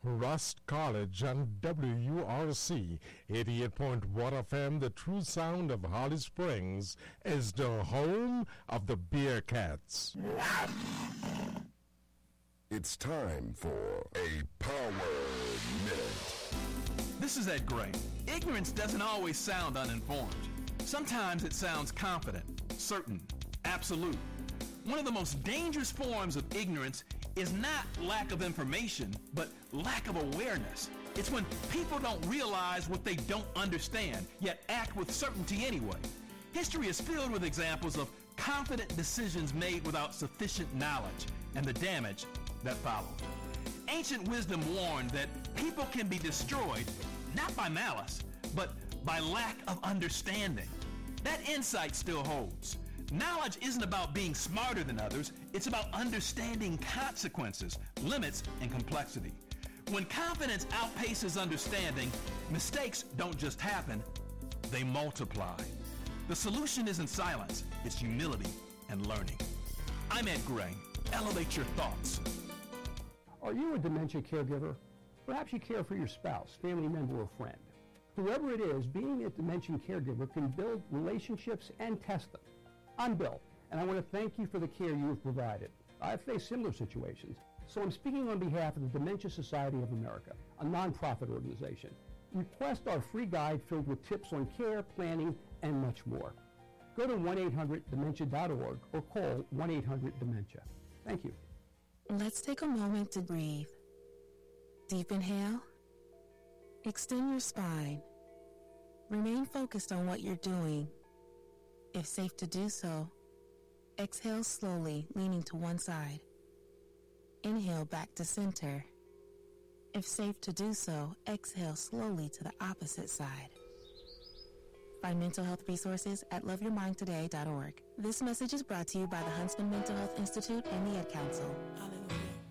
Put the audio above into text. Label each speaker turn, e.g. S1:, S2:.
S1: Rust College and WURC 88.1 FM, the true sound of Holly Springs, is the home of the Bearcats.
S2: It's time for a Power Minute.
S3: This is Ed Gray. Ignorance doesn't always sound uninformed. Sometimes it sounds confident, certain, absolute. One of the most dangerous forms of ignorance is not lack of information, but lack of awareness. It's when people don't realize what they don't understand, yet act with certainty anyway. History is filled with examples of confident decisions made without sufficient knowledge and the damage that followed. Ancient wisdom warned that people can be destroyed not by malice, but by lack of understanding. That insight still holds. Knowledge isn't about being smarter than others, it's about understanding consequences, limits, and complexity. When confidence outpaces understanding, mistakes don't just happen, they multiply. The solution isn't silence, it's humility and learning. I'm Ed Gray. Elevate your thoughts.
S4: Are you a dementia caregiver? Perhaps you care for your spouse, family member, or friend. Whoever it is, being a dementia caregiver can build relationships and test them. I'm Bill, and I want to thank you for the care you have provided. I've faced similar situations, so I'm speaking on behalf of the Dementia Society of America, a nonprofit organization. Request our free guide filled with tips on care, planning, and much more. Go to 1-800-DEMENTIA.org or call 1-800-DEMENTIA. Thank you.
S5: Let's take a moment to breathe. Deep inhale. Extend your spine. Remain focused on what you're doing. If safe to do so, exhale slowly, leaning to one side. Inhale back to center. If safe to do so, exhale slowly to the opposite side. Find mental health resources at loveyourmindtoday.org. This message is brought to you by the Huntsman Mental Health Institute and the Ad Council.